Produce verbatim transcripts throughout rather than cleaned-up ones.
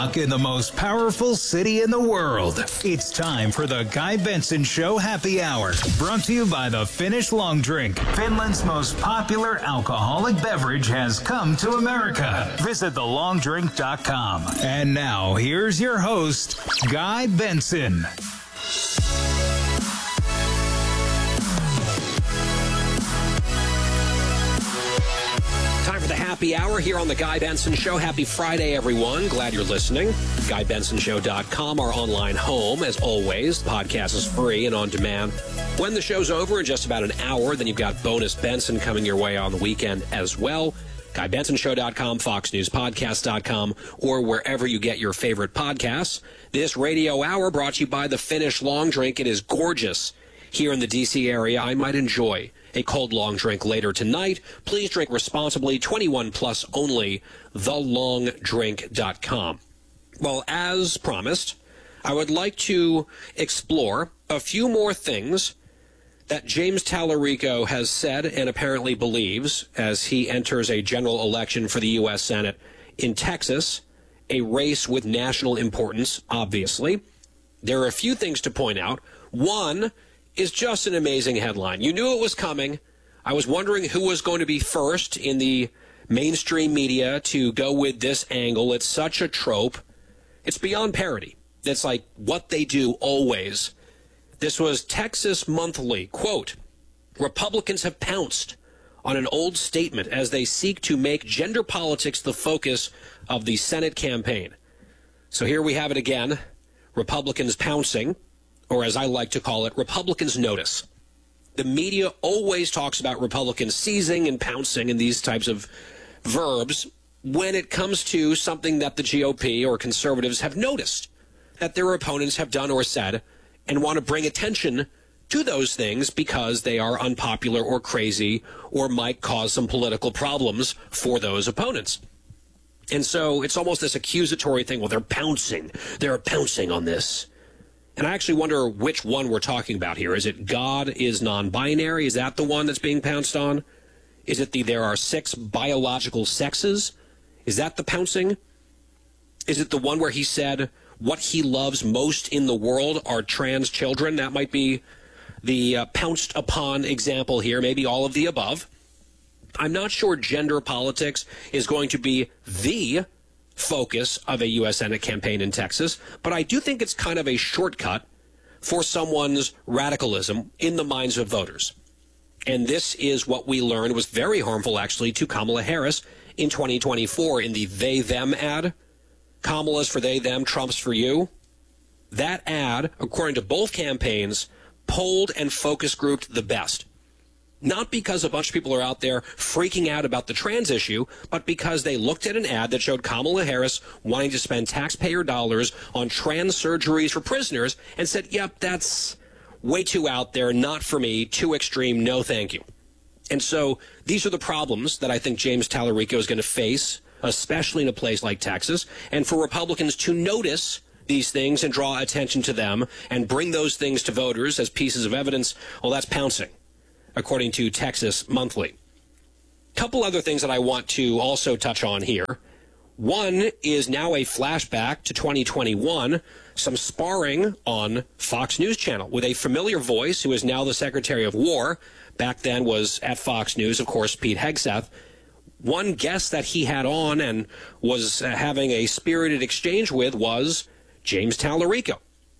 In the most powerful city in the world. It's time for the Guy Benson Show Happy Hour. Brought to you by the Finnish Long Drink. Finland's most popular alcoholic beverage has come to America. Visit the long drink dot com. And now, here's your host, Guy Benson. The happy hour here on the Guy Benson Show. Happy Friday, everyone. Glad you're listening. Guy Benson Show dot com, our online home. As always, the podcast is free and on demand. When the show's over in just about an hour, then you've got Bonus Benson coming your way on the weekend as well. Guy Benson Show dot com, Fox News Podcast dot com, or wherever you get your favorite podcasts. This radio hour brought to you by the Finnish Long Drink. It is gorgeous here in the D C area. I might enjoy a cold long drink later tonight. Please drink responsibly. twenty-one plus only. the long drink dot com. Well, as promised, I would like to explore a few more things that James Tallarico has said and apparently believes as he enters a general election for the U S Senate in Texas, a race with national importance, obviously. There are a few things to point out. One is just an amazing headline. You knew it was coming. I was wondering who was going to be first in the mainstream media to go with this angle. It's such a trope. It's beyond parody. It's like what they do always. This was Texas Monthly. Quote, Republicans have pounced on an old statement as they seek to make gender politics the focus of the Senate campaign. So here we have it again. Republicans pouncing, or as I like to call it, Republicans notice. The media always talks about Republicans seizing and pouncing and these types of verbs when it comes to something that the G O P or conservatives have noticed that their opponents have done or said and want to bring attention to those things because they are unpopular or crazy or might cause some political problems for those opponents. And so it's almost this accusatory thing. Well, they're pouncing. They're pouncing on this. And I actually wonder which one we're talking about here. Is it God is non-binary? Is that the one that's being pounced on? Is it the there are six biological sexes? Is that the pouncing? Is it the one where he said what he loves most in the world are trans children? That might be the uh, pounced upon example here. Maybe all of the above. I'm not sure gender politics is going to be the focus of a U S Senate campaign in Texas, but I do think it's kind of a shortcut for someone's radicalism in the minds of voters. And this is what we learned was very harmful, actually, to Kamala Harris in twenty twenty-four in the they-them ad. Kamala's for they, them, Trump's for you. That ad, according to both campaigns, polled and focus grouped the best. Not because a bunch of people are out there freaking out about the trans issue, but because they looked at an ad that showed Kamala Harris wanting to spend taxpayer dollars on trans surgeries for prisoners and said, yep, that's way too out there, not for me, too extreme, no thank you. And so these are the problems that I think James Tallarico is going to face, especially in a place like Texas, and for Republicans to notice these things and draw attention to them and bring those things to voters as pieces of evidence, well, that's pouncing, according to Texas Monthly. Couple other things that I want to also touch on here. One is now a flashback to twenty twenty-one, some sparring on Fox News Channel with a familiar voice who is now the Secretary of War. Back then was at Fox News, of course, Pete Hegseth. One guest that he had on and was having a spirited exchange with was James Tallarico,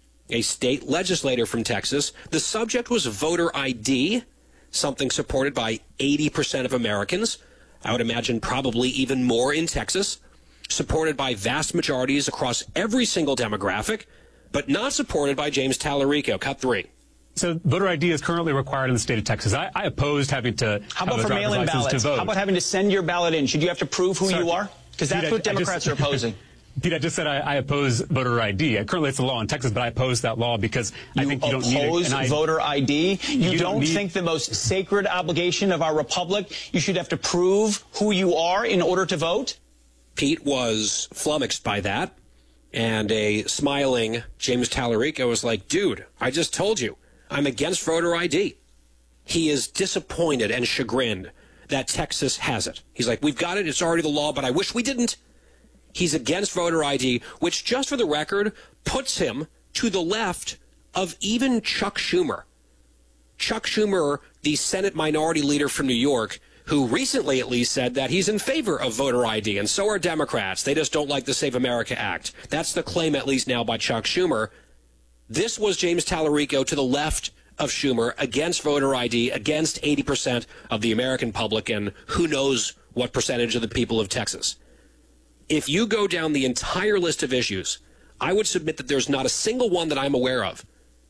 a state legislator from Texas. The subject was voter I D, something supported by eighty percent of Americans. I would imagine probably even more in Texas. Supported by vast majorities across every single demographic, but not supported by James Tallarico. Cut three. So voter I D is currently required in the state of Texas. I, I opposed having to How about for mail-in ballots? How about having to send your ballot in? Should you have to prove who Sorry, you are? Because that's Pete, what I, Democrats I just, are opposing. Pete, I just said I, I oppose voter I D. Currently, it's a law in Texas, but I oppose that law because you I think you don't need oppose I, voter I D. You, you don't, don't need, think the most sacred obligation of our republic, you should have to prove who you are in order to vote? Pete was flummoxed by that, and a smiling James Tallarico was like, dude, I just told you, I'm against voter I D. He is disappointed and chagrined that Texas has it. He's like, we've got it, it's already the law, but I wish we didn't. He's against voter I D, which, just for the record, puts him to the left of even Chuck Schumer. Chuck Schumer, the Senate Minority Leader from New York, who recently at least said that he's in favor of voter I D, and so are Democrats. They just don't like the Save America Act. That's the claim, at least now, by Chuck Schumer. This was James Tallarico to the left of Schumer, against voter I D, against eighty percent of the American public, and who knows what percentage of the people of Texas. If you go down the entire list of issues, I would submit that there's not a single one that I'm aware of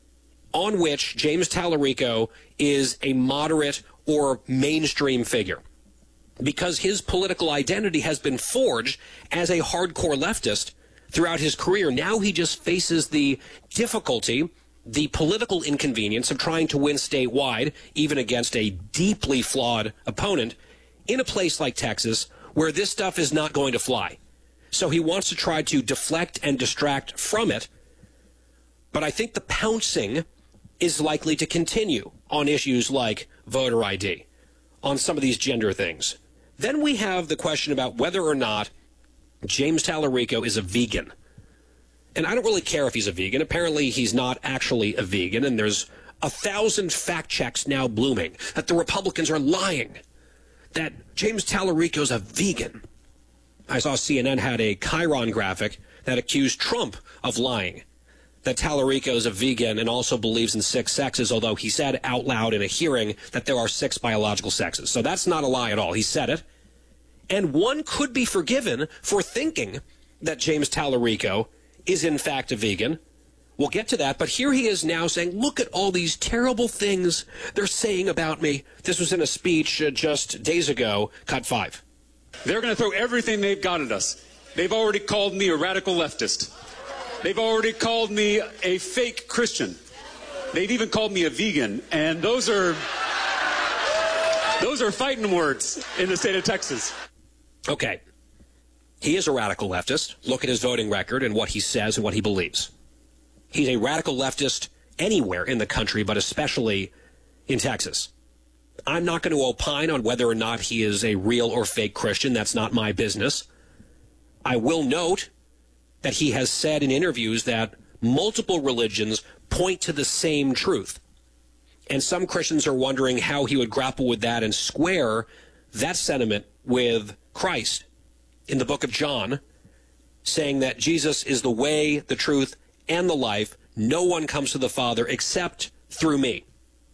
on which James Tallarico is a moderate or mainstream figure, because his political identity has been forged as a hardcore leftist throughout his career. Now he just faces the difficulty, the political inconvenience of trying to win statewide, even against a deeply flawed opponent, in a place like Texas where this stuff is not going to fly. So he wants to try to deflect and distract from it. But I think the pouncing is likely to continue on issues like voter I D, on some of these gender things. Then we have the question about whether or not James Tallarico is a vegan. And I don't really care if he's a vegan. Apparently he's not actually a vegan, and there's a thousand fact checks now blooming that the Republicans are lying, that James Tallarico's a vegan. I saw C N N had a Chiron graphic that accused Trump of lying, that Tallarico is a vegan and also believes in six sexes, although he said out loud in a hearing that there are six biological sexes. So that's not a lie at all. He said it. And one could be forgiven for thinking that James Tallarico is in fact a vegan. We'll get to that, but here he is now saying, look at all these terrible things they're saying about me. This was in a speech uh, just days ago, cut five. They're going to throw everything they've got at us. They've already called me a radical leftist. They've already called me a fake Christian. They've even called me a vegan. And those are, those are fighting words in the state of Texas. Okay. He is a radical leftist. Look at his voting record and what he says and what he believes. He's a radical leftist anywhere in the country, but especially in Texas. I'm not going to opine on whether or not he is a real or fake Christian. That's not my business. I will note that he has said in interviews that multiple religions point to the same truth. And some Christians are wondering how he would grapple with that and square that sentiment with Christ in the book of John, saying that Jesus is the way, the truth, and the life. No one comes to the Father except through me.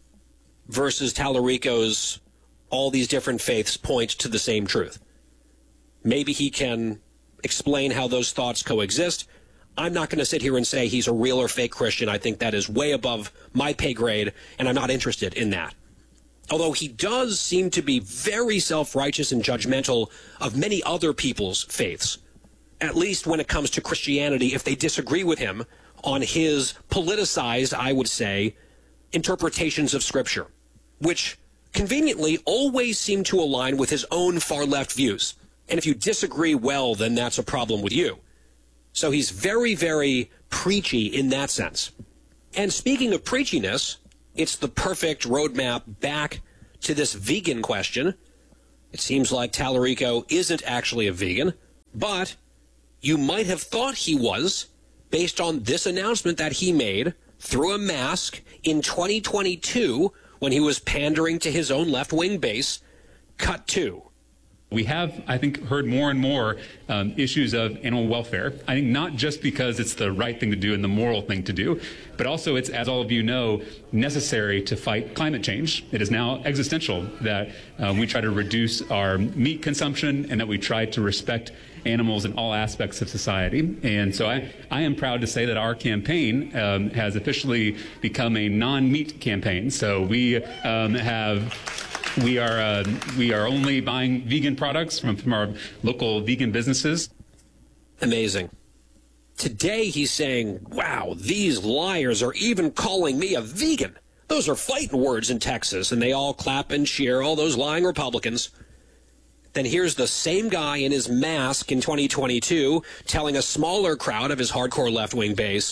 Versus Tallarico's, all these different faiths point to the same truth. Maybe he can explain how those thoughts coexist. I'm not going to sit here and say he's a real or fake Christian. I think that is way above my pay grade, and I'm not interested in that. Although he does seem to be very self-righteous and judgmental of many other people's faiths, at least when it comes to Christianity, if they disagree with him on his politicized, I would say, interpretations of Scripture, which conveniently always seem to align with his own far-left views. And if you disagree, well, then that's a problem with you. So he's very, very preachy in that sense. And speaking of preachiness, it's the perfect roadmap back to this vegan question. It seems like Tallarico isn't actually a vegan, but you might have thought he was based on this announcement that he made through a mask in twenty twenty-two when he was pandering to his own left-wing base. Cut two. We have, I think, heard more and more um, issues of animal welfare. I think not just because it's the right thing to do and the moral thing to do, but also it's, as all of you know, necessary to fight climate change. It is now existential that um, we try to reduce our meat consumption and that we try to respect animals in all aspects of society. And so I, I am proud to say that our campaign um, has officially become a non-meat campaign. So we um, have... We are uh, we are only buying vegan products from, from our local vegan businesses. Amazing. Today he's saying, wow, these liars are even calling me a vegan. Those are fighting words in Texas, and they all clap and cheer, all those lying Republicans. Then here's the same guy in his mask in twenty twenty-two telling a smaller crowd of his hardcore left-wing base,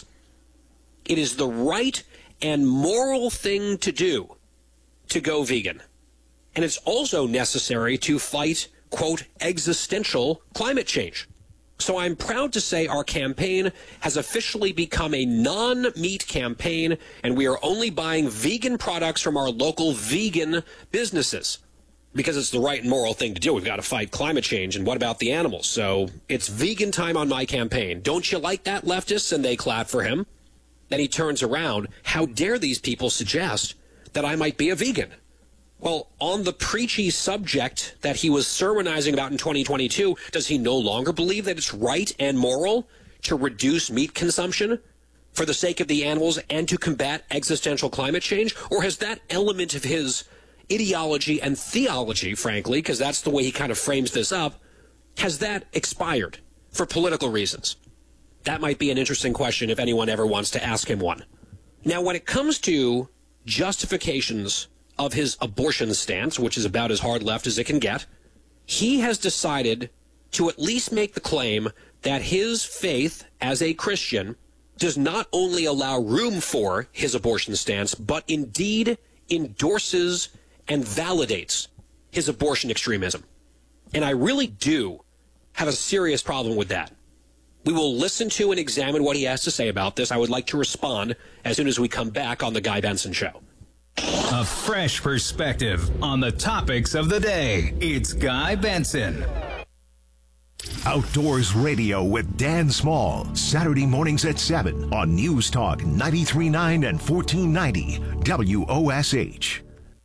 it is the right and moral thing to do to go vegan. And it's also necessary to fight, quote, existential climate change. So I'm proud to say our campaign has officially become a non-meat campaign, and we are only buying vegan products from our local vegan businesses because it's the right and moral thing to do. We've got to fight climate change, and what about the animals? So it's vegan time on my campaign. Don't you like that, leftists? And they clap for him. Then he turns around. How dare these people suggest that I might be a vegan? Well, on the preachy subject that he was sermonizing about in twenty twenty-two, does he no longer believe that it's right and moral to reduce meat consumption for the sake of the animals and to combat existential climate change? Or has that element of his ideology and theology, frankly, because that's the way he kind of frames this up, has that expired for political reasons? That might be an interesting question if anyone ever wants to ask him one. Now, when it comes to justifications of his abortion stance, which is about as hard left as it can get, he has decided to at least make the claim that his faith as a Christian does not only allow room for his abortion stance, but indeed endorses and validates his abortion extremism. And I really do have a serious problem with that. We will listen to and examine what he has to say about this. I would like to respond as soon as we come back on The Guy Benson Show. A fresh perspective on the topics of the day. It's Guy Benson. Outdoors Radio with Dan Small, Saturday mornings at seven on News Talk ninety-three point nine and fourteen ninety W O S H.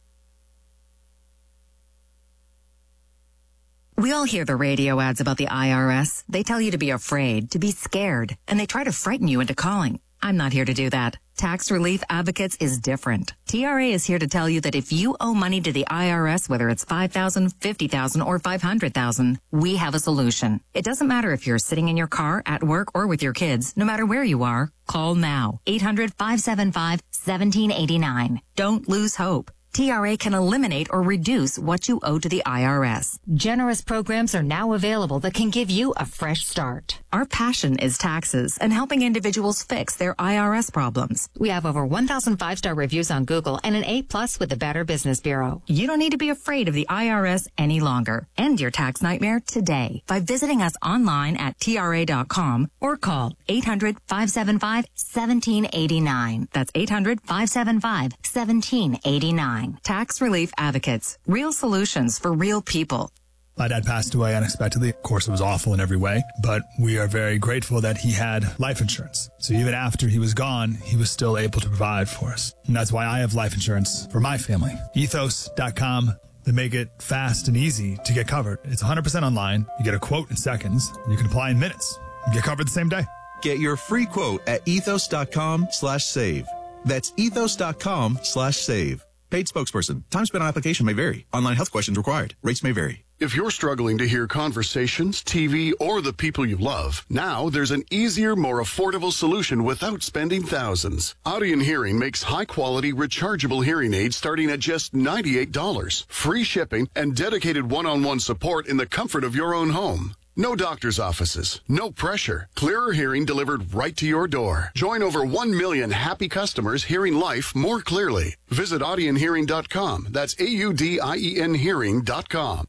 We all hear the radio ads about the I R S. They tell you to be afraid, to be scared, and they try to frighten you into calling. I'm not here to do that. Tax Relief Advocates is different. T R A is here to tell you that if you owe money to the I R S, whether it's five thousand dollars, fifty thousand dollars, or five hundred thousand dollars, we have a solution. It doesn't matter if you're sitting in your car, at work, or with your kids. No matter where you are, call now. eight hundred, five seven five, one seven eight nine. Don't lose hope. T R A can eliminate or reduce what you owe to the I R S. Generous programs are now available that can give you a fresh start. Our passion is taxes and helping individuals fix their I R S problems. We have over one thousand five-star reviews on Google and an A plus with the Better Business Bureau. You don't need to be afraid of the I R S any longer. End your tax nightmare today by visiting us online at T R A dot com or call eight hundred, five seven five, one seven eight nine. That's eight hundred, five seven five, one seven eight nine. Tax Relief Advocates. Real solutions for real people. My dad passed away unexpectedly. Of course, it was awful in every way, but we are very grateful that he had life insurance. So even after he was gone, he was still able to provide for us. And that's why I have life insurance for my family. ethos dot com. They make it fast and easy to get covered. It's one hundred percent online. You get a quote in seconds, and you can apply in minutes. You get covered the same day. Get your free quote at ethos dot com slash save. That's ethos dot com slash save. Paid spokesperson. Time spent on application may vary. Online health questions required. Rates may vary. If you're struggling to hear conversations, T V, or the people you love, now there's an easier, more affordable solution without spending thousands. Audion Hearing makes high-quality, rechargeable hearing aids starting at just ninety-eight dollars. Free shipping and dedicated one-on-one support in the comfort of your own home. No doctor's offices, no pressure. Clearer hearing delivered right to your door. Join over one million happy customers hearing life more clearly. Visit audion hearing dot com. That's A U D I E N hearing dot com.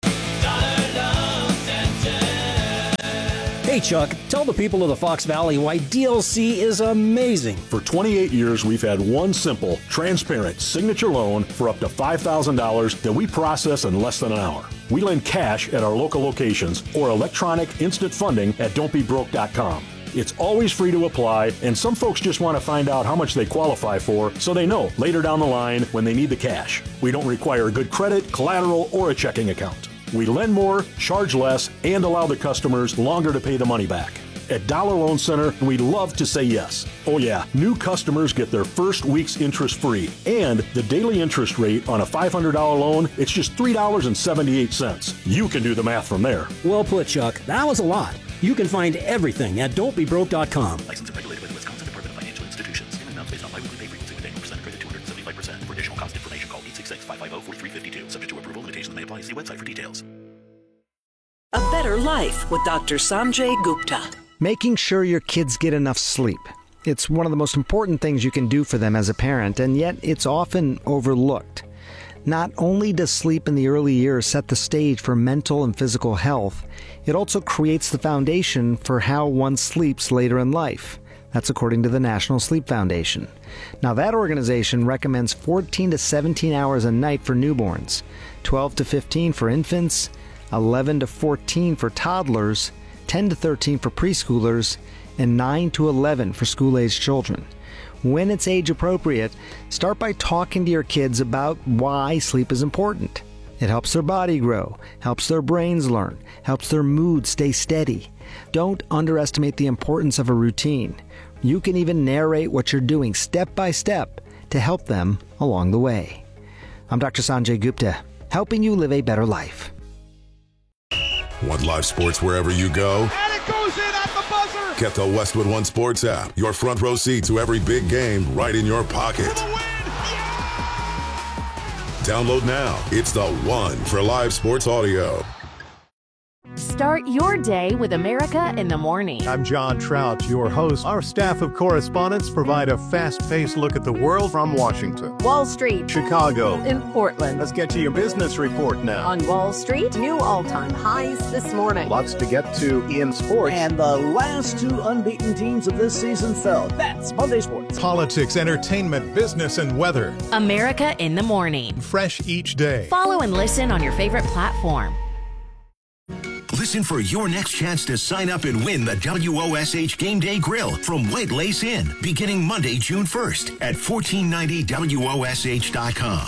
Hey Chuck, tell the people of the Fox Valley why D L C is amazing. For twenty-eight years, we've had one simple, transparent signature loan for up to five thousand dollars that we process in less than an hour. We lend cash at our local locations or electronic instant funding at don't be broke dot com. It's always free to apply, and some folks just want to find out how much they qualify for so they know later down the line when they need the cash. We don't require good credit, collateral, or a checking account. We lend more, charge less, and allow the customers longer to pay the money back. At Dollar Loan Center, we love to say yes. Oh yeah, new customers get their first week's interest free. And the daily interest rate on a five hundred dollars loan, it's just three dollars and seventy-eight cents. You can do the math from there. Well put, Chuck. That was a lot. You can find everything at don't be broke dot com. Licensed and regulated by the Wisconsin Department of Financial Institutions. Payment amounts based on biweekly pay frequency with annual percent credit two hundred seventy-five percent. For additional cost information, call eight six six, five five zero, four three five two. Subject to approval, limitations may apply. See website for details. A Better Life with Doctor Sanjay Gupta. Making sure your kids get enough sleep. It's one of the most important things you can do for them as a parent, and yet it's often overlooked. Not only does sleep in the early years set the stage for mental and physical health, it also creates the foundation for how one sleeps later in life. That's according to the National Sleep Foundation. Now, that organization recommends fourteen to seventeen hours a night for newborns, twelve to fifteen for infants, eleven to fourteen for toddlers, ten to thirteen for preschoolers, and nine to eleven for school-aged children. When it's age appropriate, start by talking to your kids about why sleep is important. It helps their body grow, helps their brains learn, helps their mood stay steady. Don't underestimate the importance of a routine. You can even narrate what you're doing step by step to help them along the way. I'm Doctor Sanjay Gupta, helping you live a better life. Want live sports wherever you go? And it goes in at the buzzer! Get the Westwood One Sports app. Your front row seat to every big game right in your pocket. For the win! Yeah! Download now. It's the one for live sports audio. Start your day with America in the Morning. I'm John Trout, your host. Our staff of correspondents provide a fast-paced look at the world from Washington, Wall Street, Chicago, and Portland. Let's get to your business report now. On Wall Street, new all-time highs this morning. Lots to get to in sports. And the last two unbeaten teams of this season fell. That's Monday Sports. Politics, entertainment, business, and weather. America in the Morning. Fresh each day. Follow and listen on your favorite platform. Listen for your next chance to sign up and win the W O S H Game Day Grill from White Lace Inn, beginning Monday, June first at fourteen ninety W O S H dot com.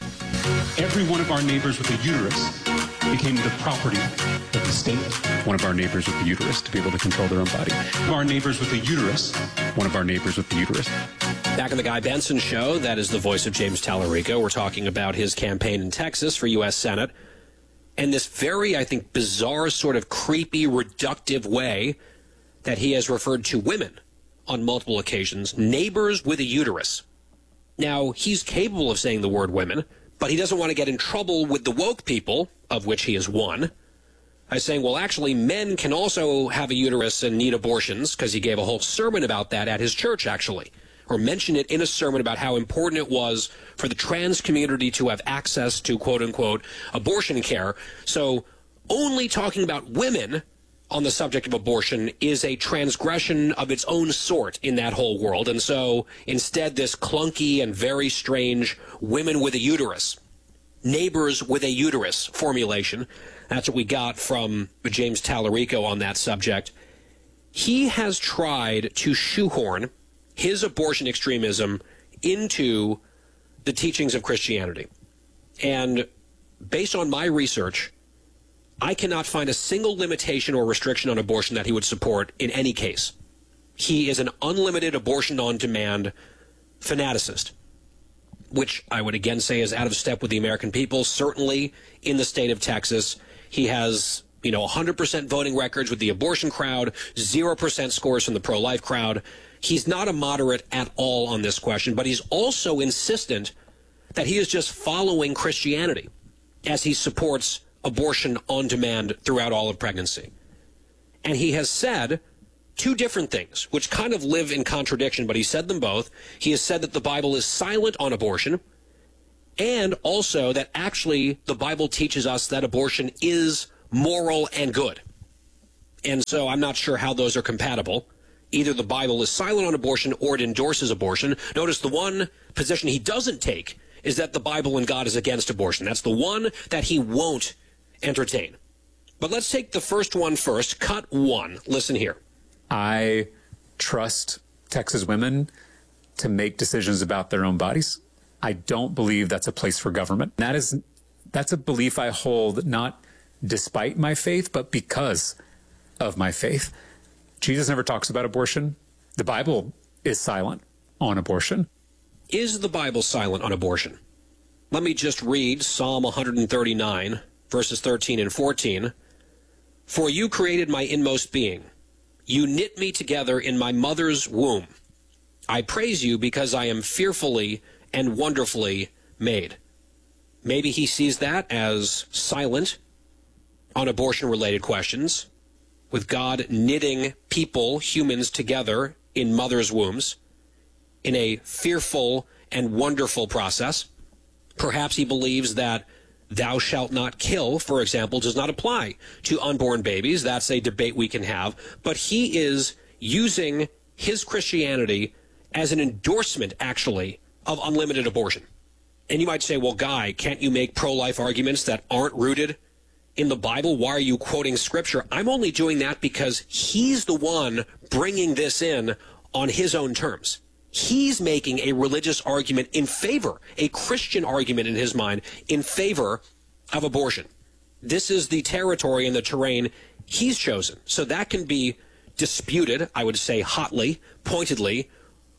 Every one of our neighbors with a uterus became the property of the state. One of our neighbors with a uterus to be able to control their own body. One of our neighbors with a uterus. One of our neighbors with the uterus. Back on the Guy Benson Show, that is the voice of James Tallarico. We're talking about his campaign in Texas for U S Senate. And this very, I think, bizarre, sort of creepy, reductive way that he has referred to women on multiple occasions, neighbors with a uterus. Now, he's capable of saying the word women, but he doesn't want to get in trouble with the woke people, of which he is one, by saying, well, actually, men can also have a uterus and need abortions, because he gave a whole sermon about that at his church, actually, or mentioned it in a sermon about how important it was for the trans community to have access to, quote-unquote, abortion care. So only talking about women on the subject of abortion is a transgression of its own sort in that whole world. And so instead, this clunky and very strange women with a uterus, neighbors with a uterus formulation, that's what we got from James Tallarico on that subject. He has tried to shoehorn his abortion extremism into the teachings of Christianity. And based on my research, I cannot find a single limitation or restriction on abortion that he would support in any case. He is an unlimited abortion on demand fanaticist, which I would again say is out of step with the American people. Certainly in the state of Texas, he has, you know, one hundred percent voting records with the abortion crowd, zero percent scores from the pro-life crowd. He's not a moderate at all on this question, but he's also insistent that he is just following Christianity as he supports abortion on demand throughout all of pregnancy. And he has said two different things, which kind of live in contradiction, but he said them both. He has said that the Bible is silent on abortion, and also that actually the Bible teaches us that abortion is moral and good. And so I'm not sure how those are compatible. Either the Bible is silent on abortion or it endorses abortion. Notice the one position he doesn't take is that the Bible and God is against abortion. That's the one that he won't entertain. But let's take the first one first. Cut one. Listen here. I trust Texas women to make decisions about their own bodies. I don't believe that's a place for government. That is, that's a belief I hold not despite my faith, but because of my faith. Jesus never talks about abortion. The Bible is silent on abortion. Is the Bible silent on abortion? Let me just read Psalm one thirty-nine, verses thirteen and fourteen. For you created my inmost being. You knit me together in my mother's womb. I praise you because I am fearfully and wonderfully made. Maybe he sees that as silent on abortion-related questions, with God knitting people, humans, together in mothers' wombs in a fearful and wonderful process. Perhaps he believes that thou shalt not kill, for example, does not apply to unborn babies. That's a debate we can have. But he is using his Christianity as an endorsement, actually, of unlimited abortion. And you might say, well, Guy, can't you make pro-life arguments that aren't rooted in the Bible? Why are you quoting Scripture? I'm only doing that because he's the one bringing this in on his own terms. He's making a religious argument in favor, a Christian argument in his mind, in favor of abortion. This is the territory and the terrain he's chosen. So that can be disputed, I would say hotly, pointedly,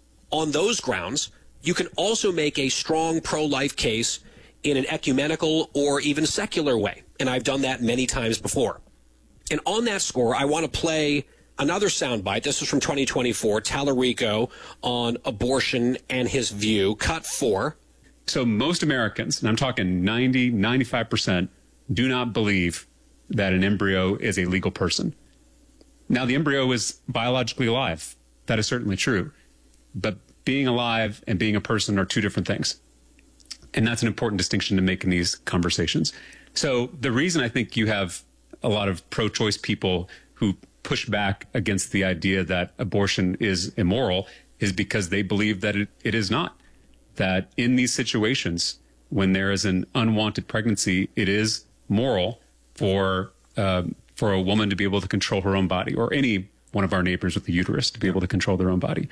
on those grounds. You can also make a strong pro-life case in an ecumenical or even secular way. And I've done that many times before. And on that score, I want to play another soundbite. This is from twenty twenty-four, Tallarico on abortion and his view, cut four. So most Americans, and I'm talking ninety, ninety-five percent, do not believe that an embryo is a legal person. Now, the embryo is biologically alive. That is certainly true. But being alive and being a person are two different things. And that's an important distinction to make in these conversations. So the reason I think you have a lot of pro-choice people who push back against the idea that abortion is immoral is because they believe that it, it is not. That in these situations, when there is an unwanted pregnancy, it is moral for um, for a woman to be able to control her own body, or any one of our neighbors with a uterus to be able to control their own body.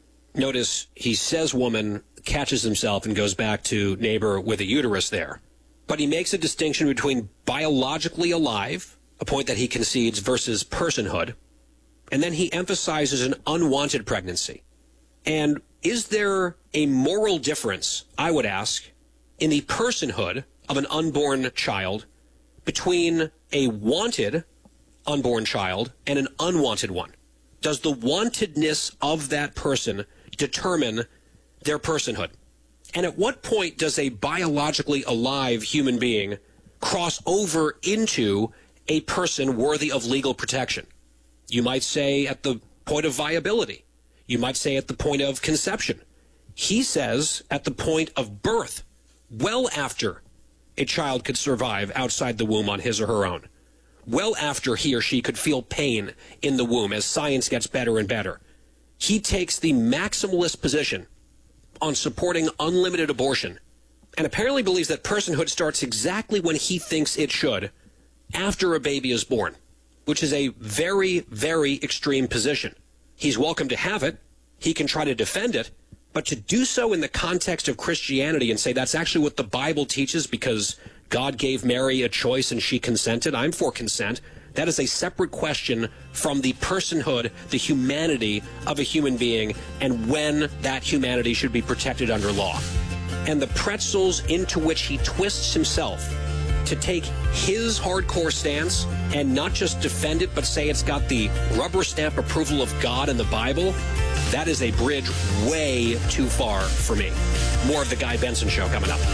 Notice he says woman, catches himself and goes back to neighbor with a uterus there. But he makes a distinction between biologically alive, a point that he concedes, versus personhood. And then he emphasizes an unwanted pregnancy. And is there a moral difference, I would ask, in the personhood of an unborn child between a wanted unborn child and an unwanted one? Does the wantedness of that person determine their personhood? And at what point does a biologically alive human being cross over into a person worthy of legal protection? You might say at the point of viability. You might say at the point of conception. He says at the point of birth, well after a child could survive outside the womb on his or her own, well after he or she could feel pain in the womb as science gets better and better. He takes the maximalist position on supporting unlimited abortion and apparently believes that personhood starts exactly when he thinks it should, after a baby is born, which is a very, very extreme position. He's welcome to have it. He can try to defend it. But to do so in the context of Christianity and say that's actually what the Bible teaches because God gave Mary a choice and she consented, I'm for consent, that is a separate question from the personhood, the humanity of a human being, and when that humanity should be protected under law. And the pretzels into which he twists himself to take his hardcore stance and not just defend it, but say it's got the rubber stamp approval of God and the Bible, that is a bridge way too far for me. More of the Guy Benson Show coming up.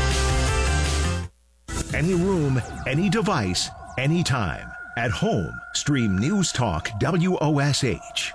Any room, any device, anytime. At home, stream News Talk W O S H.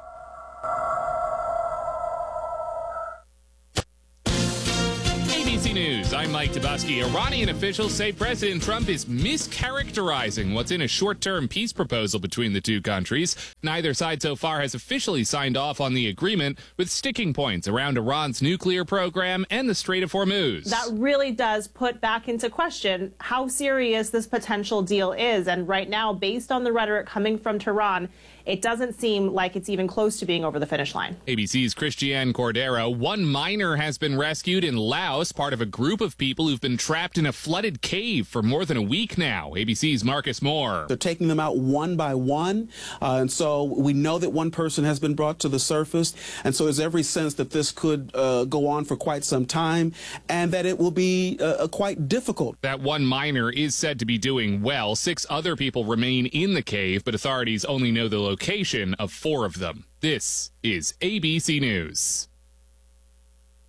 A B C News, I'm Mike Tabusky. Iranian officials say President Trump is mischaracterizing what's in a short-term peace proposal between the two countries. Neither side so far has officially signed off on the agreement, with sticking points around Iran's nuclear program and the Strait of Hormuz. That really does put back into question how serious this potential deal is. And right now, based on the rhetoric coming from Tehran, it doesn't seem like it's even close to being over the finish line. A B C's Christiane Cordero. One miner has been rescued in Laos, part of a group of people who've been trapped in a flooded cave for more than a week now. A B C's Marcus Moore. They're taking them out one by one, uh, and so we know that one person has been brought to the surface, and so there's every sense that this could uh, go on for quite some time, and that it will be uh, quite difficult. That one miner is said to be doing well. Six other people remain in the cave, but authorities only know the location of four of them. This is A B C News.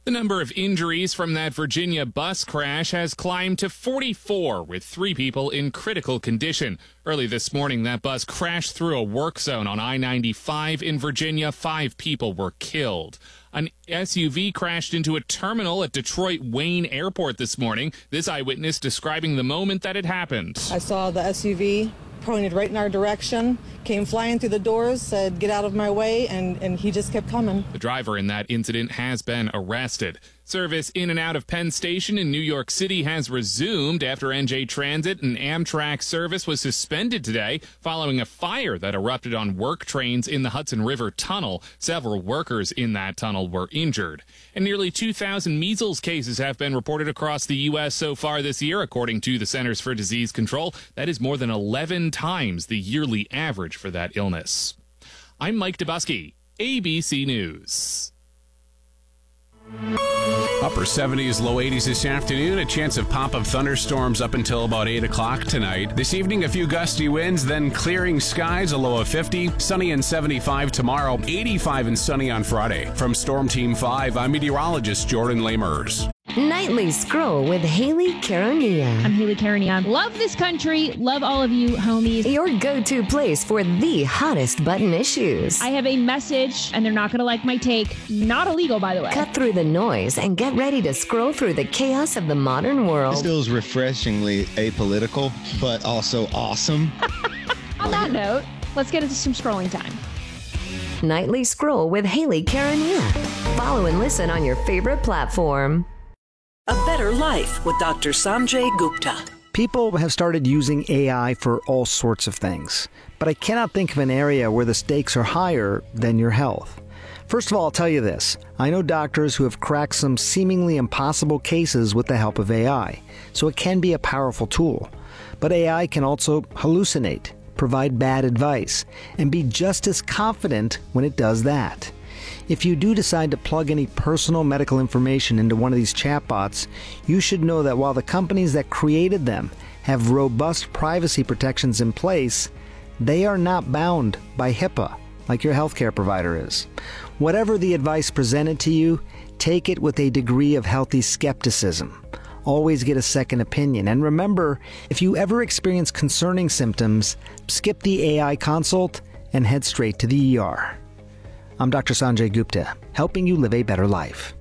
The number of injuries from that Virginia bus crash has climbed to forty-four, with three people in critical condition. Early this morning, that bus crashed through a work zone on I ninety-five in Virginia. Five people were killed. An S U V crashed into a terminal at Detroit Wayne Airport this morning. This eyewitness describing the moment that it happened. I saw the S U V pointed right in our direction, came flying through the doors, said, "Get out of my way," and, and he just kept coming. The driver in that incident has been arrested. Service in and out of Penn Station in New York City has resumed after N J Transit and Amtrak service was suspended today following a fire that erupted on work trains in the Hudson River Tunnel. Several workers in that tunnel were injured. And nearly two thousand measles cases have been reported across the U S so far this year, according to the Centers for Disease Control. That is more than eleven times the yearly average for that illness. I'm Mike Dubusky, A B C News. Upper seventies, low eighties this afternoon. A chance of pop-up thunderstorms up until about eight o'clock tonight. This evening, a few gusty winds, then clearing skies, a low of fifty. Sunny and seventy-five tomorrow. eighty-five and sunny on Friday. From Storm Team five, I'm meteorologist Jordan Lamers. Nightly Scroll with Haley Karania. I'm Haley Karania. Love this country. Love all of you, homies. Your go-to place for the hottest button issues. I have a message, and they're not going to like my take. Not illegal, by the way. Cut through the noise and get ready to scroll through the chaos of the modern world. This feels refreshingly apolitical, but also awesome. On that note, let's get into some scrolling time. Nightly Scroll with Haley Karania. Follow and listen on your favorite platform. A Better Life with Doctor Sanjay Gupta. People have started using A I for all sorts of things, but I cannot think of an area where the stakes are higher than your health. First of all, I'll tell you this. I know doctors who have cracked some seemingly impossible cases with the help of A I, so it can be a powerful tool. But A I can also hallucinate, provide bad advice, and be just as confident when it does that. If you do decide to plug any personal medical information into one of these chatbots, you should know that while the companies that created them have robust privacy protections in place, they are not bound by HIPAA like your healthcare provider is. Whatever the advice presented to you, take it with a degree of healthy skepticism. Always get a second opinion. And remember, if you ever experience concerning symptoms, skip the A I consult and head straight to the E R. I'm Doctor Sanjay Gupta, helping you live a better life.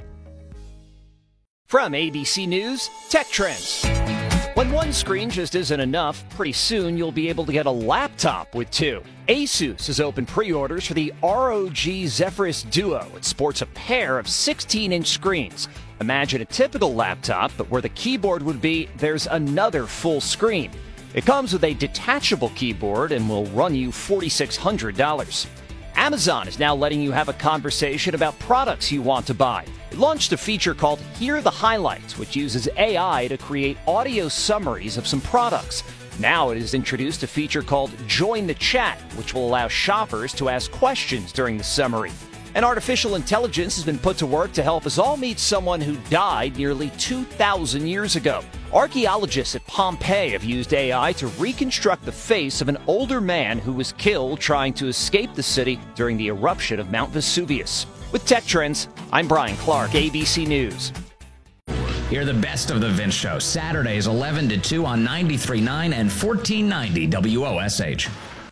From A B C News, Tech Trends. When one screen just isn't enough, pretty soon you'll be able to get a laptop with two. Asus has opened pre-orders for the R O G Zephyrus Duo. It sports a pair of sixteen-inch screens. Imagine a typical laptop, but where the keyboard would be, there's another full screen. It comes with a detachable keyboard and will run you four thousand six hundred dollars. Amazon is now letting you have a conversation about products you want to buy. It launched a feature called Hear the Highlights, which uses A I to create audio summaries of some products. Now it has introduced a feature called Join the Chat, which will allow shoppers to ask questions during the summary. And artificial intelligence has been put to work to help us all meet someone who died nearly two thousand years ago. Archaeologists at Pompeii have used A I to reconstruct the face of an older man who was killed trying to escape the city during the eruption of Mount Vesuvius. With Tech Trends, I'm Brian Clark, A B C News. Hear the best of The Vince Show, Saturdays eleven to two on ninety-three point nine and fourteen ninety W O S H.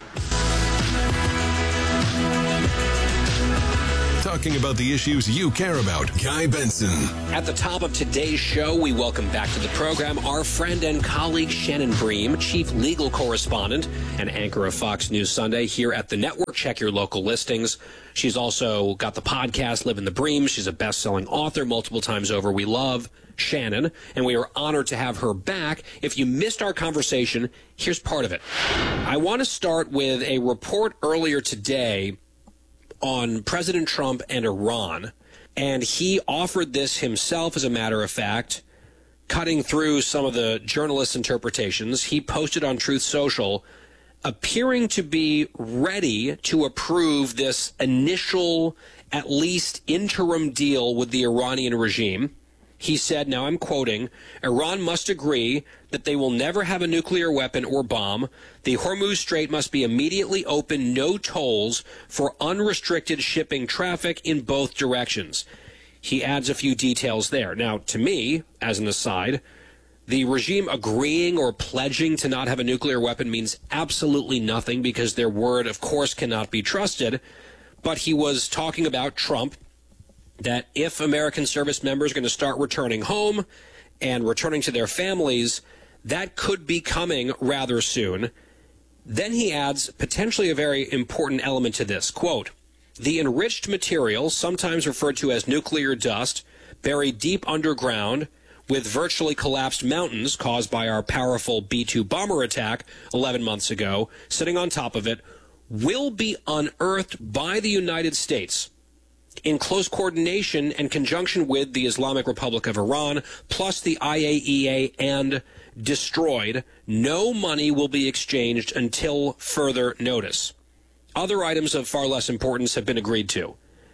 Talking about the issues you care about. Guy Benson. At the top of today's show, we welcome back to the program our friend and colleague Shannon Bream, chief legal correspondent and anchor of Fox News Sunday here at the network. Check your local listings. She's also got the podcast Live in the Bream. She's a best-selling author multiple times over. We love Shannon, and we are honored to have her back. If you missed our conversation, here's part of it. I want to start with a report earlier today on President Trump and Iran, and he offered this himself, as a matter of fact, cutting through some of the journalists' interpretations. He posted on Truth Social, appearing to be ready to approve this initial, at least interim deal with the Iranian regime. He said, now I'm quoting, Iran must agree that they will never have a nuclear weapon or bomb. The Hormuz Strait must be immediately open, no tolls for unrestricted shipping traffic in both directions. he adds a few details there. Now, to me, as an aside, the regime agreeing or pledging to not have a nuclear weapon means absolutely nothing because their word, of course, cannot be trusted. But he was talking about Trump, that if American service members are going to start returning home and returning to their families, that could be coming rather soon. Then he adds potentially a very important element to this. Quote, the enriched material, sometimes referred to as nuclear dust, buried deep underground with virtually collapsed mountains caused by our powerful B two bomber attack eleven months ago, sitting on top of it, will be unearthed by the United States in close coordination and conjunction with the Islamic Republic of Iran, plus the I A E A, and destroyed. No money will be exchanged until further notice. Other items of far less importance have been agreed to.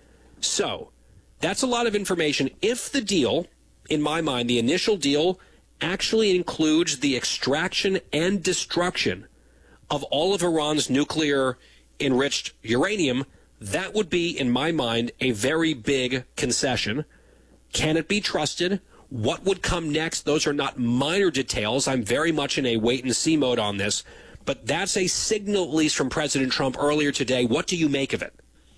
So, that's a lot of information. If the deal, in my mind, the initial deal actually includes the extraction and destruction of all of Iran's nuclear enriched uranium, that would be, in my mind, a very big concession. Can it be trusted? What would come next? Those are not minor details. I'm very much in a wait-and-see mode on this. But that's a signal, at least from President Trump earlier today. What do you make of it?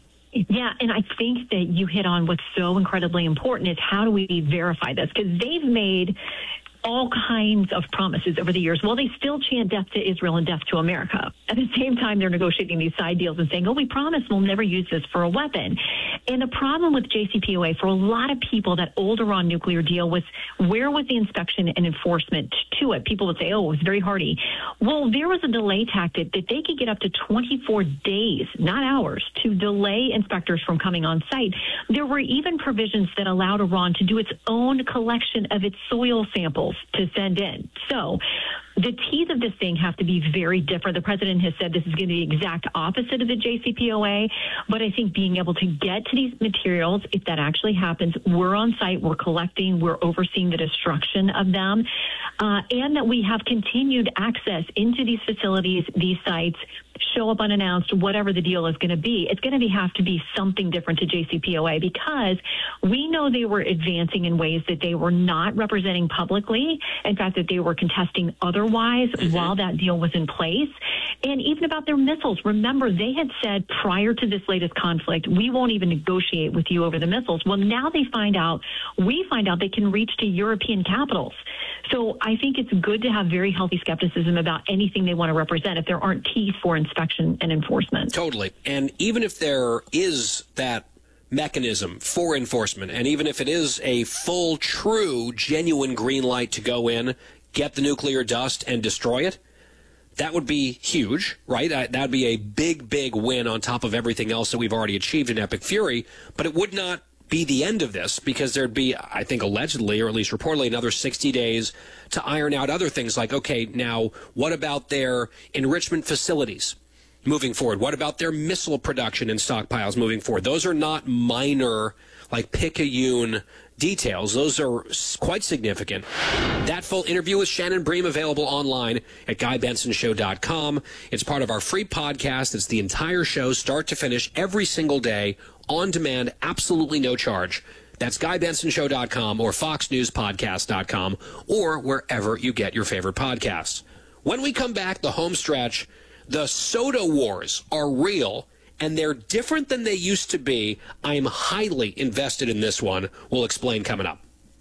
Yeah, and I think that you hit on what's so incredibly important is how do we verify this? Because they've made all kinds of promises over the years. Well, they still chant death to Israel and death to America. At the same time, they're negotiating these side deals and saying, oh, we promise we'll never use this for a weapon. And the problem with J C P O A for a lot of people, that old Iran nuclear deal was, where was the inspection and enforcement to it? People would say, oh, it was very hardy. Well, there was a delay tactic that they could get up to twenty-four days, not hours, to delay inspectors from coming on site. There were even provisions that allowed Iran to do its own collection of its soil samples to send in. So the T's of this thing have to be very different. The president has said this is going to be the exact opposite of the J C P O A, but I think being able to get to these materials, if that actually happens, we're on site, we're collecting, we're overseeing the destruction of them, uh, and that we have continued access into these facilities, these sites, show up unannounced, whatever the deal is going to be. It's going to be, have to be something different to J C P O A because we know they were advancing in ways that they were not representing publicly. In fact, that they were contesting otherwise mm-hmm. while that deal was in place. And even about their missiles. Remember, they had said prior to this latest conflict, we won't even negotiate with you over the missiles. Well, now they find out, we find out they can reach to European capitals. So I think it's good to have very healthy skepticism about anything they want to represent if there aren't teeth for inspection and enforcement. Totally. And even if there is that mechanism for enforcement, and even if it is a full, true, genuine green light to go in, get the nuclear dust and destroy it, that would be huge, right? That would be a big, big win on top of everything else that we've already achieved in Epic Fury. But it would not be the end of this because there'd be, I think, allegedly, or at least reportedly, another sixty days to iron out other things like, okay, now what about their enrichment facilities moving forward? What about their missile production and stockpiles moving forward? Those are not minor, like picayune details. Those are quite significant. That full interview with Shannon Bream available online at guy benson show dot com. It's part of our free podcast. It's the entire show, start to finish, every single day, on demand, absolutely no charge. That's guy benson show dot com or fox news podcast dot com or wherever you get your favorite podcasts. When we come back, the home stretch, the soda wars are real, and they're different than they used to be. I am highly invested in this one. We'll explain coming up.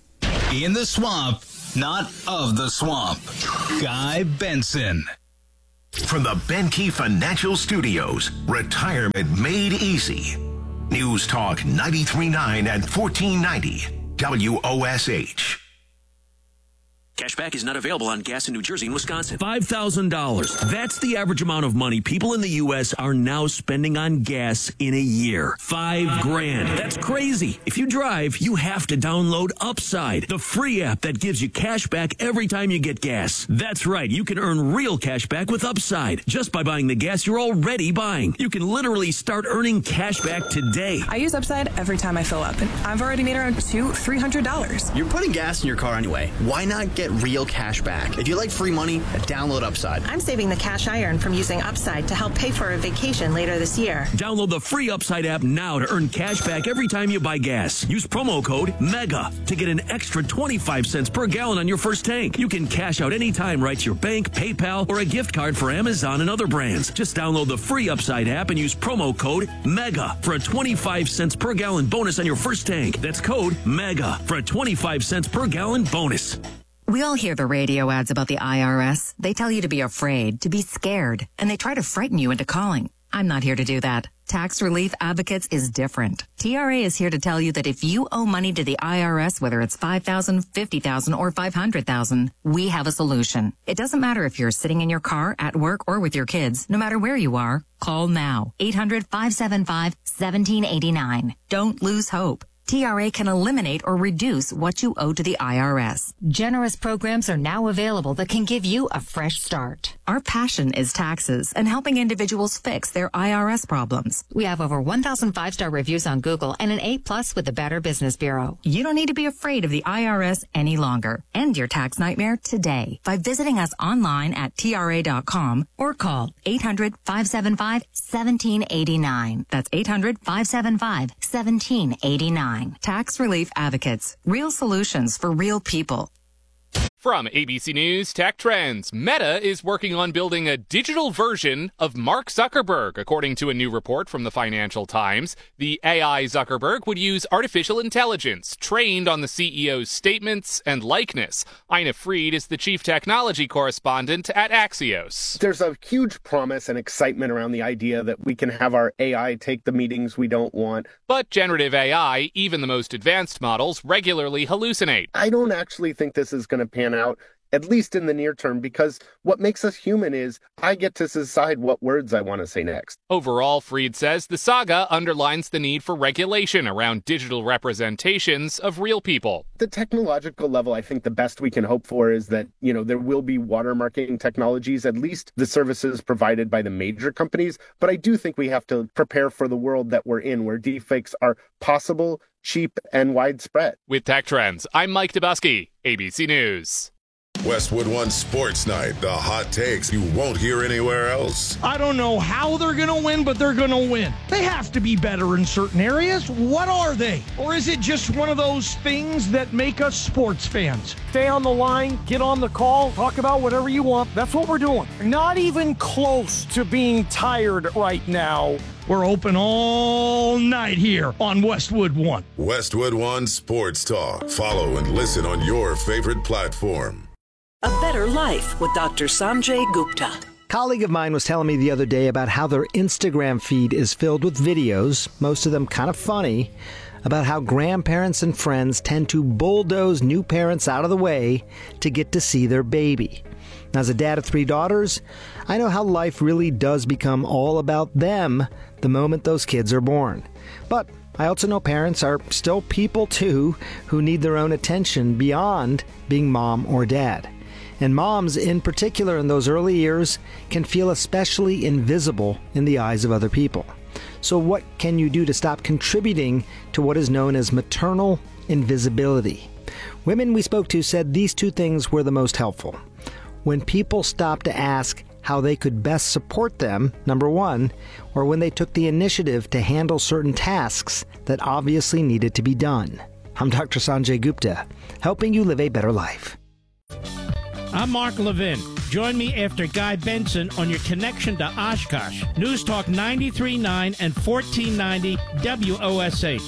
In the swamp, not of the swamp. Guy Benson. From the Benke Financial Studios, retirement made easy. News Talk ninety-three point nine at fourteen ninety W O S H. Cashback is not available on gas in New Jersey and Wisconsin. five thousand dollars. That's the average amount of money people in the U S are now spending on gas in a year. Five grand. That's crazy. If you drive, you have to download Upside, the free app that gives you cash back every time you get gas. That's right. You can earn real cash back with Upside just by buying the gas you're already buying. You can literally start earning cash back today. I use Upside every time I fill up, and I've already made around two, three hundred dollars. You're putting gas in your car anyway. Why not get get real cash back. If you like free money, download Upside. I'm saving the cash I earn from using Upside to help pay for a vacation later this year. Download the free Upside app now to earn cash back every time you buy gas. Use promo code MEGA to get an extra twenty-five cents per gallon on your first tank. You can cash out anytime right to your bank, PayPal, or a gift card for Amazon and other brands. Just download the free Upside app and use promo code MEGA for a twenty-five cents per gallon bonus on your first tank. That's code MEGA for a twenty-five cents per gallon bonus. We all hear the radio ads about the I R S. They tell you to be afraid, to be scared, and they try to frighten you into calling. I'm not here to do that. Tax Relief Advocates is different. T R A is here to tell you that if you owe money to the I R S, whether it's five thousand dollars, fifty thousand dollars, or five hundred thousand dollars, we have a solution. It doesn't matter if you're sitting in your car, at work, or with your kids. No matter where you are, call now. eight hundred, five seven five, one seven eight nine. Don't lose hope. T R A can eliminate or reduce what you owe to the I R S. Generous programs are now available that can give you a fresh start. Our passion is taxes and helping individuals fix their I R S problems. We have over one thousand five-star reviews on Google and an A plus with the Better Business Bureau. You don't need to be afraid of the I R S any longer. End your tax nightmare today by visiting us online at T R A dot com or call eight hundred, five seven five, one seven eight nine. That's eight hundred, five seven five, one seven eight nine. Tax Relief Advocates. Real solutions for real people. From A B C News Tech Trends, Meta is working on building a digital version of Mark Zuckerberg. According to a new report from the Financial Times, the A I Zuckerberg would use artificial intelligence trained on the C E O's statements and likeness. Ina Fried is the chief technology correspondent at Axios. There's a huge promise and excitement around the idea that we can have our A I take the meetings we don't want. But generative A I, even the most advanced models, regularly hallucinate. I don't actually think this is going to pan out, at least in the near term, because what makes us human is I get to decide what words I want to say next. Overall, Fried says the saga underlines the need for regulation around digital representations of real people. The technological level, I think the best we can hope for is that, you know, there will be watermarking technologies, at least the services provided by the major companies. But I do think we have to prepare for the world that we're in, where deepfakes are possible, cheap, and widespread. With Tech Trends, I'm Mike Dubusky, A B C News. Westwood One Sports Night, the hot takes you won't hear anywhere else. I don't know how they're going to win, but they're going to win. They have to be better in certain areas. What are they? Or is it just one of those things that make us sports fans? Stay on the line, get on the call, talk about whatever you want. That's what we're doing. Not even close to being tired right now. We're open all night here on Westwood One. Westwood One Sports Talk. Follow and listen on your favorite platform. A Better Life with Doctor Sanjay Gupta. A colleague of mine was telling me the other day about how their Instagram feed is filled with videos, most of them kind of funny, about how grandparents and friends tend to bulldoze new parents out of the way to get to see their baby. Now, as a dad of three daughters, I know how life really does become all about them the moment those kids are born. But I also know parents are still people too who need their own attention beyond being mom or dad. And moms, in particular in those early years, can feel especially invisible in the eyes of other people. So what can you do to stop contributing to what is known as maternal invisibility? Women we spoke to said these two things were the most helpful. When people stopped to ask how they could best support them, number one, or when they took the initiative to handle certain tasks that obviously needed to be done. I'm Doctor Sanjay Gupta, helping you live a better life. I'm Mark Levin. Join me after Guy Benson on your connection to Oshkosh. News Talk ninety-three point nine and fourteen ninety W O S H.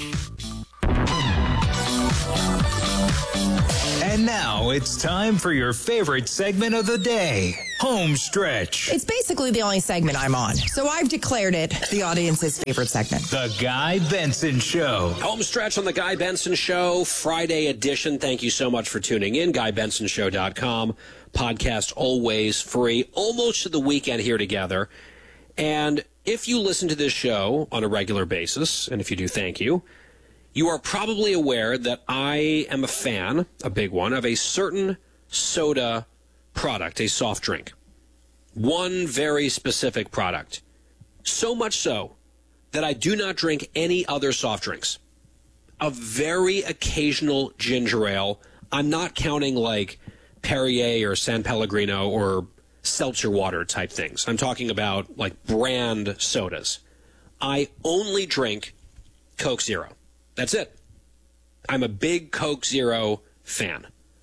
And now it's time for your favorite segment of the day, Home Stretch. It's basically the only segment I'm on, so I've declared it the audience's favorite segment. The Guy Benson Show. Home Stretch on the Guy Benson Show, Friday edition. Thank you so much for tuning in. Guy Benson Show dot com. Podcast always free, almost to the weekend here together. And if you listen to this show on a regular basis, and if you do, thank you, you are probably aware that I am a fan, a big one, of a certain soda product, a soft drink. One very specific product. So much so that I do not drink any other soft drinks. A very occasional ginger ale. I'm not counting like Perrier or San Pellegrino or seltzer water type things. I'm talking about like brand sodas. I only drink Coke Zero. That's it. I'm a big Coke Zero fan.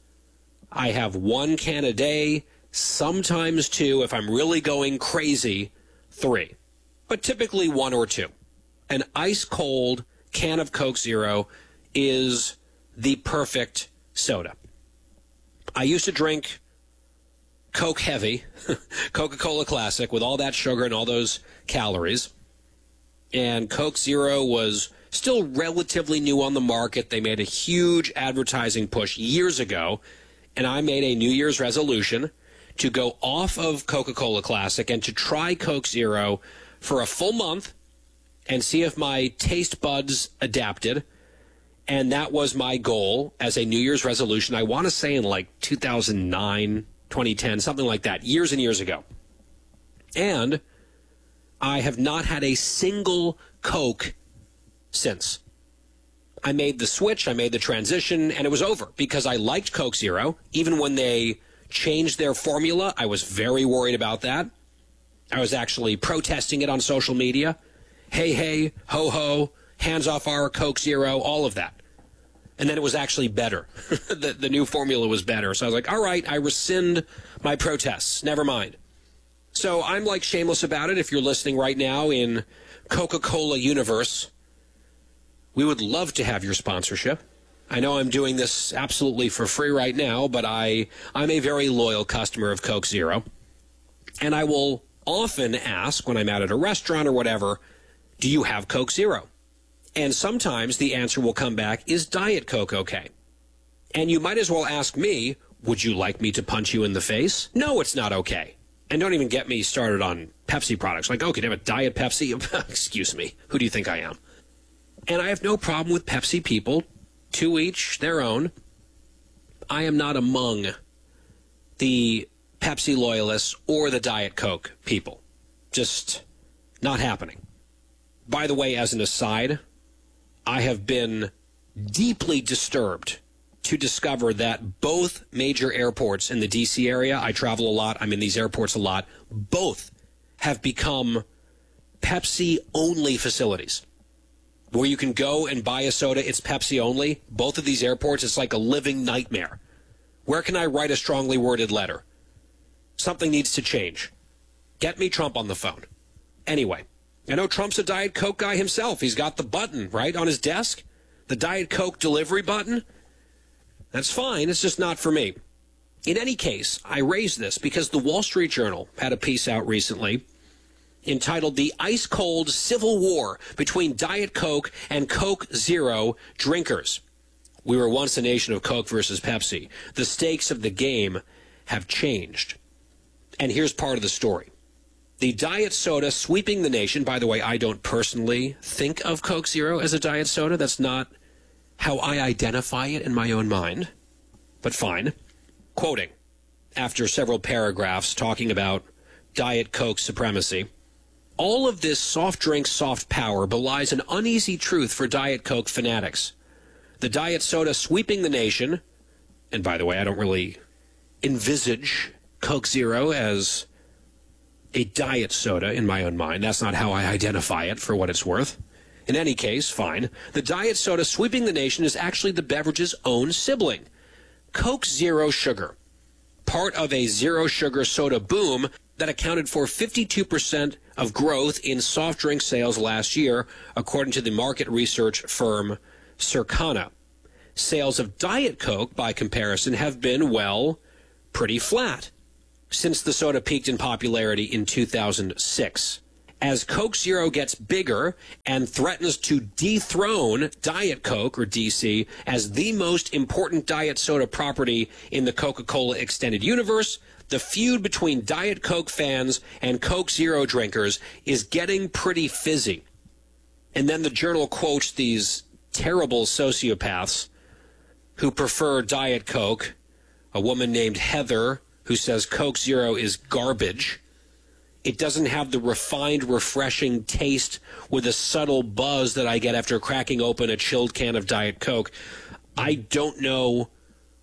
I have one can a day, sometimes two. If I'm really going crazy, three. But typically one or two. An ice-cold can of Coke Zero is the perfect soda. I used to drink Coke Heavy, Coca-Cola Classic, with all that sugar and all those calories. And Coke Zero was still relatively new on the market. They made a huge advertising push years ago, and I made a New Year's resolution to go off of Coca-Cola Classic and to try Coke Zero for a full month and see if my taste buds adapted. And that was my goal as a New Year's resolution. I want to say in like two thousand nine, twenty ten, something like that, years and years ago. And I have not had a single Coke since. I made the switch, I made the transition, and it was over because I liked Coke Zero. Even when they changed their formula, I was very worried about that. I was actually protesting it on social media. Hey, hey, ho, ho, hands off our Coke Zero, all of that. And then it was actually better. the, the new formula was better. So I was like, all right, I rescind my protests. Never mind. So I'm like shameless about it. If you're listening right now in Coca-Cola universe, we would love to have your sponsorship. I know I'm doing this absolutely for free right now, but I, I'm a very loyal customer of Coke Zero. And I will often ask when I'm out at a restaurant or whatever, do you have Coke Zero? And sometimes the answer will come back, is Diet Coke okay? And you might as well ask me, would you like me to punch you in the face? No, it's not okay. And don't even get me started on Pepsi products. Like, oh, can you have a Diet Pepsi? Excuse me. Who do you think I am? And I have no problem with Pepsi people. To each their own. I am not among the Pepsi loyalists or the Diet Coke people. Just not happening. By the way, as an aside, I have been deeply disturbed to discover that both major airports in the D C area, I travel a lot, I'm in these airports a lot, both have become Pepsi-only facilities. Where you can go and buy a soda, it's Pepsi only. Both of these airports, it's like a living nightmare. Where can I write a strongly worded letter? Something needs to change. Get me Trump on the phone. Anyway, I know Trump's a Diet Coke guy himself. He's got the button, right, on his desk. The Diet Coke delivery button. That's fine. It's just not for me. In any case, I raised this because the Wall Street Journal had a piece out recently entitled The Ice Cold Civil War Between Diet Coke and Coke Zero Drinkers. We were once a nation of Coke versus Pepsi. The stakes of the game have changed. And here's part of the story. The diet soda sweeping the nation. By the way, I don't personally think of Coke Zero as a diet soda. That's not how I identify it in my own mind. But fine. Quoting, after several paragraphs talking about Diet Coke supremacy, all of this soft drink soft power belies an uneasy truth for Diet Coke fanatics. The diet soda sweeping the nation, and by the way, I don't really envisage Coke Zero as a diet soda in my own mind. That's not how I identify it, for what it's worth. In any case, fine. The diet soda sweeping the nation is actually the beverage's own sibling, Coke Zero Sugar, part of a zero sugar soda boom that accounted for fifty-two percent of growth in soft drink sales last year, according to the market research firm Circana. Sales of Diet Coke, by comparison, have been, well, pretty flat since the soda peaked in popularity in two thousand six. As Coke Zero gets bigger and threatens to dethrone Diet Coke, or D C, as the most important diet soda property in the Coca-Cola extended universe, the feud between Diet Coke fans and Coke Zero drinkers is getting pretty fizzy. And then the journal quotes these terrible sociopaths who prefer Diet Coke, a woman named Heather who says Coke Zero is garbage. It doesn't have the refined, refreshing taste with a subtle buzz that I get after cracking open a chilled can of Diet Coke. I don't know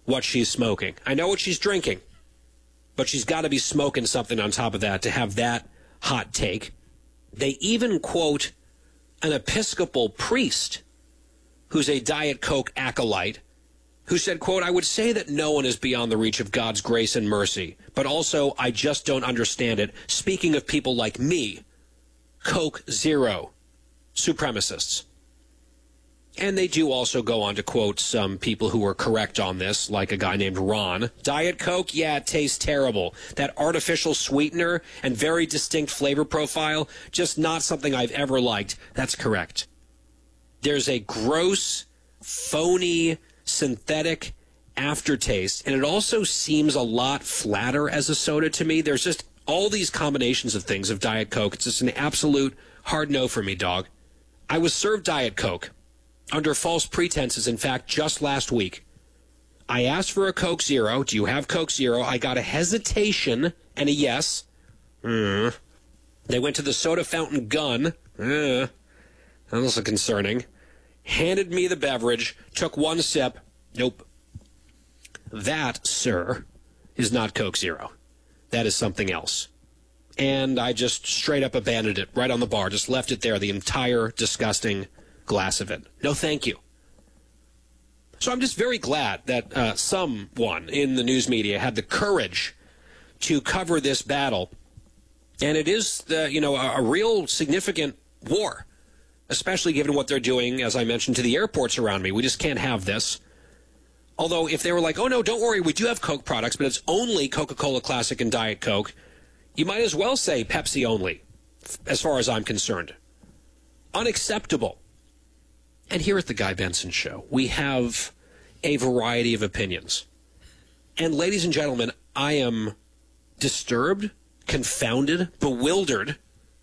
what she's smoking. I know what she's drinking, but she's got to be smoking something on top of that to have that hot take. They even quote an Episcopal priest who's a Diet Coke acolyte who said, quote, "I would say that no one is beyond the reach of God's grace and mercy, but also I just don't understand it. Speaking of people like me, Coke Zero supremacists." And they do also go on to quote some people who were correct on this, like a guy named Ron. Diet Coke, yeah, it tastes terrible. That artificial sweetener and very distinct flavor profile, just not something I've ever liked. That's correct. There's a gross, phony, synthetic aftertaste, and it also seems a lot flatter as a soda to me. There's just all these combinations of things of Diet Coke. It's just an absolute hard no for me, dog. I was served Diet Coke under false pretenses, in fact, just last week. I asked for a Coke Zero. Do you have Coke Zero? I got a hesitation and a yes. Mm. They went to the soda fountain gun. Uh, that was concerning. Handed me the beverage, took one sip. Nope. That, sir, is not Coke Zero. That is something else. And I just straight up abandoned it right on the bar, just left it there, the entire disgusting glass of it. No, thank you. So I'm just very glad that uh, someone in the news media had the courage to cover this battle. And it is, the, you know, a, a real significant war, especially given what they're doing, as I mentioned, to the airports around me. We just can't have this. Although if they were like, oh, no, don't worry, we do have Coke products, but it's only Coca-Cola Classic and Diet Coke, you might as well say Pepsi only, as far as I'm concerned. Unacceptable. And here at the Guy Benson Show, we have a variety of opinions. And ladies and gentlemen, I am disturbed, confounded, bewildered,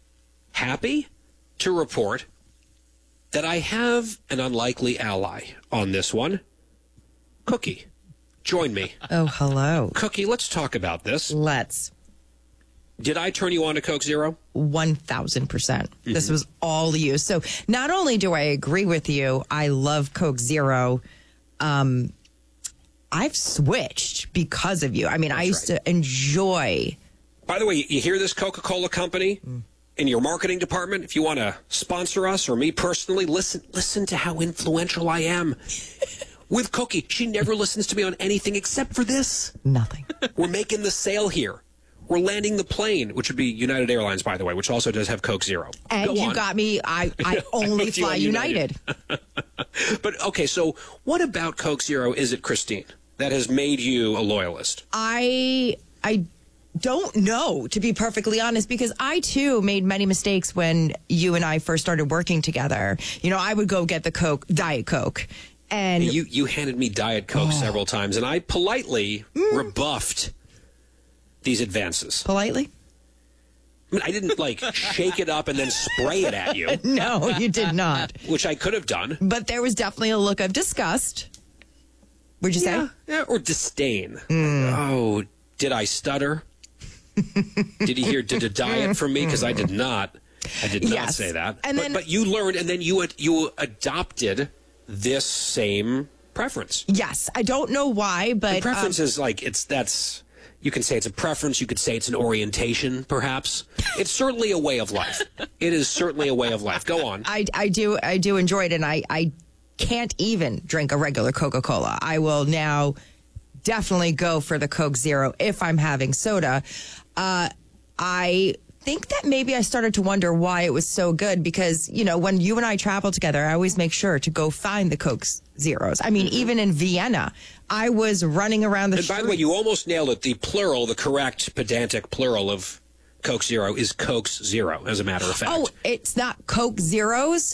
happy to report that I have an unlikely ally on this one. Cookie, join me. Oh, hello. Cookie, let's talk about this. Let's. Did I turn you on to Coke Zero? one thousand percent. Mm-hmm. This was all you. So not only do I agree with you, I love Coke Zero. Um, I've switched because of you. I mean, That's I used right. to enjoy. By the way, you hear this Coca-Cola company mm. in your marketing department? If you want to sponsor us or me personally, listen, listen to how influential I am. With Cookie, she never listens to me on anything except for this. Nothing. We're making the sale here. We're landing the plane, which would be United Airlines, by the way, which also does have Coke Zero. And Go you on. got me. I, I only I fly United. United. But, okay, so what about Coke Zero is it, Christine, that has made you a loyalist? I I don't know, to be perfectly honest, because I, too, made many mistakes when you and I first started working together. You know, I would go get the Coke, Diet Coke. And you, you handed me Diet Coke oh. several times, and I politely mm. rebuffed these advances. Politely? I mean, I didn't, like, shake it up and then spray it at you. No, you did not. Which I could have done. But there was definitely a look of disgust. Would you yeah, say? Yeah, or disdain. Mm. Oh, did I stutter? Did you hear did a diet from me? Because I did not. I did not yes. say that. And but, then, but you learned, and then you you adopted this same preference. Yes. I don't know why, but... The preference um, is like, it's that's... You can say it's a preference. You could say it's an orientation, perhaps. It's certainly a way of life. It is certainly a way of life. Go on. I, I do I do enjoy it, and I, I can't even drink a regular Coca-Cola. I will now definitely go for the Coke Zero if I'm having soda. Uh, I think that maybe I started to wonder why it was so good because, you know, when you and I travel together, I always make sure to go find the Coke Zeros. I mean, mm-hmm. even in Vienna, I was running around the And streets. by the way, you almost nailed it. The plural, the correct pedantic plural of Coke Zero is Coke's Zero, as a matter of fact. Oh, it's not Coke Zeros?